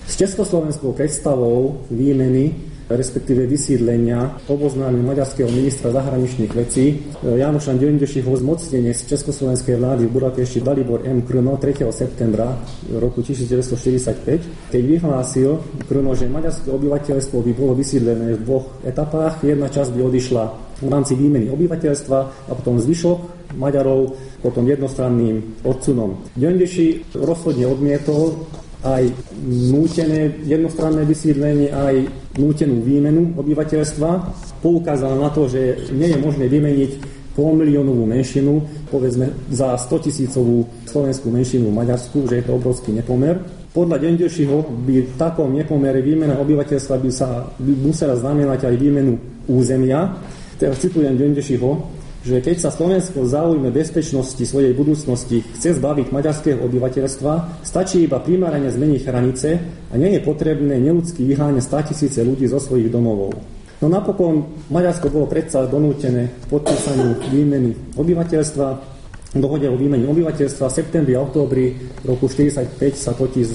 S československou predstavou výmeny, respektíve vysídlenia, oboznámil maďarského ministra zahraničných vecí Jánoša Gyöngyösiho zmocnenie z československej vlády v Budapešti Dalibor M. Krno 3. septembra roku 1945, keď vyhlásil Krno, že maďarské obyvateľstvo by bolo vysídlené v dvoch etapách. Jedna časť by odišla v rámci výmeny obyvateľstva a potom zvyšok Maďarov potom jednostranným odsunom. Gyöngyösi rozhodne odmietol aj nútené jednostranné vysídlenie, aj nútenú výmenu obyvateľstva. Poukázal na to, že nie je možné vymeniť polmiliónovú menšinu, povedzme za 100 000 slovenskú menšinu v Maďarsku, že je to obrovský nepomer. Podľa Gyöngyösiho by v takom nepomere výmena obyvateľstva by musela znamenať aj výmenu územia. Teraz citujem Gyöngyösiho, že keď sa Slovensko v záujme bezpečnosti svojej budúcnosti chce zbaviť maďarského obyvateľstva, stačí iba primárne zmeniť hranice a nie je potrebné neľudsky vyháňať 100 000 ľudí zo svojich domovov. No napokon Maďarsko bolo predsa donútené k podpísaniu výmeny obyvateľstva. V dohode o výmene obyvateľstva v septembri a októbri roku 1945 sa totiž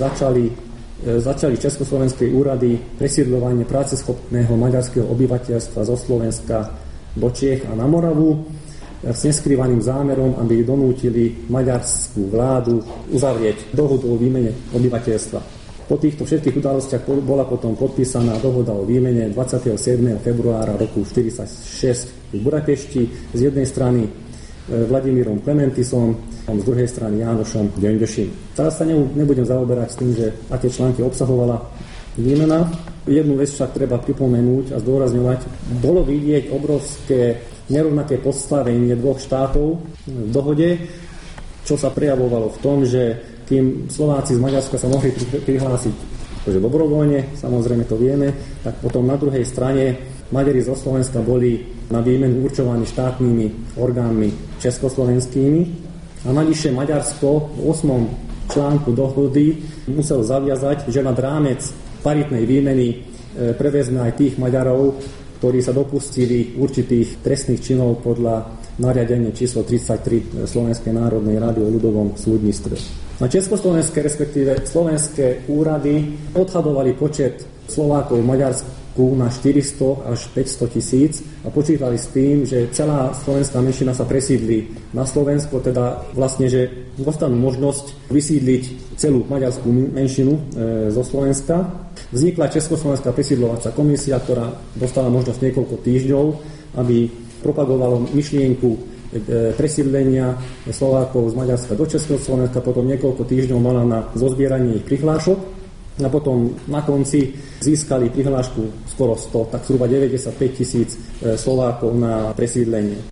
začali československej úrady presídľovanie práceschopného maďarského obyvateľstva zo Slovenska do Čiech a na Moravu s neskrývaným zámerom, aby donútili maďarskú vládu uzavrieť dohodu o výmene obyvateľstva. Po týchto všetkých udalostiach bola potom podpísaná dohoda o výmene 27. februára roku 1946 v Budapešti z jednej strany Vladimírom Klementisom a z druhej strany Jánošom Gyöngyösim. Teraz sa nebudem zaoberať s tým, že aké články obsahovala výmena. Jednu vec však treba pripomenúť a zdôrazňovať. Bolo vidieť obrovské nerovnaké postavenie dvoch štátov v dohode, čo sa prejavovalo v tom, že kým Slováci z Maďarska sa mohli prihlásiť dobrovoľne, samozrejme to vieme, tak potom na druhej strane Maďari zo Slovenska boli na výmenu určovaní štátnymi orgánmi československými a navyše Maďarsko v 8. článku dohody muselo zaviazať, že nad rámec paritnej výmeny prevezme aj tých Maďarov, ktorí sa dopustili určitých trestných činov podľa nariadenia číslo 33 Slovenskej národnej rady o ľudovom súdnictve. Na československé, respektíve slovenské úrady odhadovali počet Slovákov v Maďarsku na 400 až 500 tisíc a počítali s tým, že celá slovenská menšina sa presídli na Slovensko, teda vlastne, že dostanú možnosť vysídliť celú maďarskú menšinu zo Slovenska. Vznikla Československá presídľovacia komisia, ktorá dostala možnosť niekoľko týždňov, aby propagovala myšlienku presídlenia Slovákov z Maďarska do Československa, potom niekoľko týždňov mala na zozbieranie ich prihlášok a potom na konci získali prihlášku skoro 100, tak zhruba 95 000 Slovákov na presídlenie.